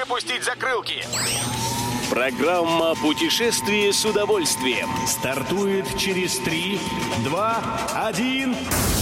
опустить закрылки. Программа «Путешествие с удовольствием» стартует через 3, 2, 1...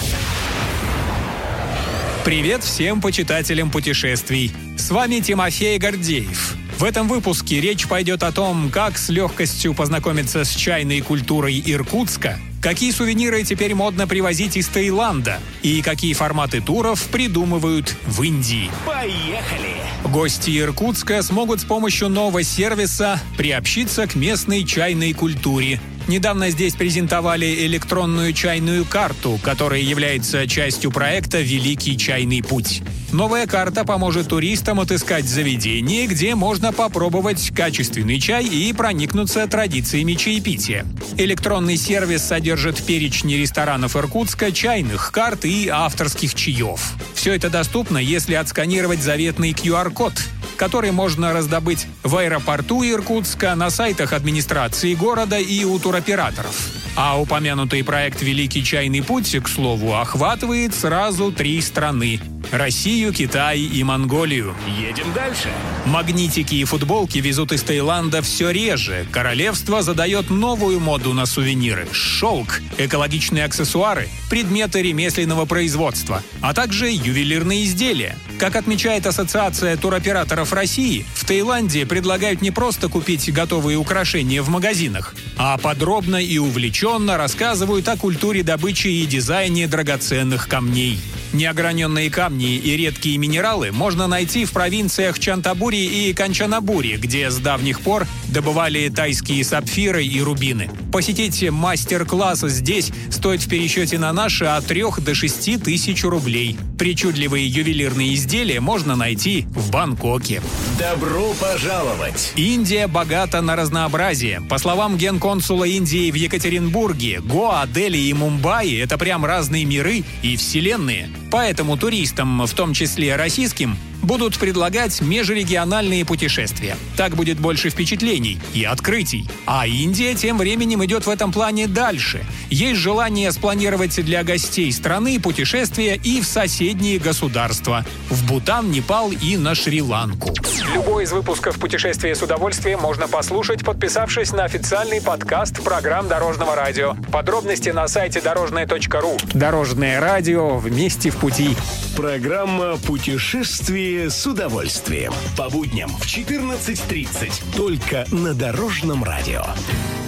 Привет всем почитателям путешествий! С вами Тимофей Гордеев. В этом выпуске речь пойдет о том, как с легкостью познакомиться с чайной культурой Иркутска, какие сувениры теперь модно привозить из Таиланда и какие форматы туров придумывают в Индии. Поехали! Гости Иркутска смогут с помощью нового сервиса приобщиться к местной чайной культуре. Недавно здесь презентовали электронную чайную карту, которая является частью проекта «Великий чайный путь». Новая карта поможет туристам отыскать заведение, где можно попробовать качественный чай и проникнуться традициями чаепития. Электронный сервис содержит перечни ресторанов Иркутска, чайных карт и авторских чаев. Все это доступно, если отсканировать заветный QR-код, который можно раздобыть в аэропорту Иркутска, на сайтах администрации города и у туроператоров. А упомянутый проект «Великий чайный путь», к слову, охватывает сразу 3 страны – Россию, Китай и Монголию. Едем дальше. Магнитики и футболки везут из Таиланда все реже. Королевство задает новую моду на сувениры – шелк, экологичные аксессуары, предметы ремесленного производства, а также ювелирные изделия. Как отмечает Ассоциация туроператоров России, в Таиланде предлагают не просто купить готовые украшения в магазинах, а подробно и увлеченно рассказывают о культуре добычи и дизайне драгоценных камней. Неограненные камни и редкие минералы можно найти в провинциях Чантабури и Канчанабури, где с давних пор добывали тайские сапфиры и рубины. Посетить мастер-класс здесь стоит в пересчете на наши от 3 до 6 тысяч рублей. Причудливые ювелирные изделия можно найти в Бангкоке. Добро пожаловать! Индия богата на разнообразие. По словам генконсула Индии в Екатеринбурге, Гоа, Дели и Мумбаи – это прям разные миры и вселенные. Поэтому туристам, в том числе российским, будут предлагать межрегиональные путешествия. Так будет больше впечатлений и открытий. А Индия тем временем идет в этом плане дальше. Есть желание спланировать для гостей страны путешествия и в соседние государства – в Бутан, Непал и на Шри-Ланку. Любой из выпусков «Путешествия с удовольствием» можно послушать, подписавшись на официальный подкаст программ Дорожного радио. Подробности на сайте дорожное.ру. Дорожное радио. Вместе в пути. Программа «Путешествие с удовольствием». По будням в 14:30. Только на Дорожном радио.